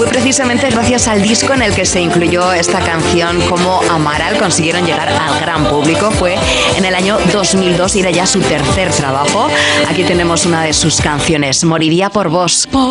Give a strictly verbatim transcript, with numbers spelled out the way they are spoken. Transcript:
Fue precisamente gracias al disco en el que se incluyó esta canción como Amaral consiguieron llegar al gran público. Fue en el año dos mil dos y era ya su tercer trabajo. Aquí tenemos una de sus canciones, Moriría por vos.